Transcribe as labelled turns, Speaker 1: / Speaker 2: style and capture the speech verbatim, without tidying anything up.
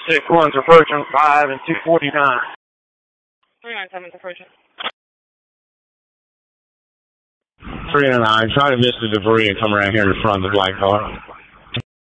Speaker 1: six one's approaching five and two forty-nine.
Speaker 2: three nine seven's approaching.
Speaker 3: three oh nine, try to miss the debris and come around here in front of the black car.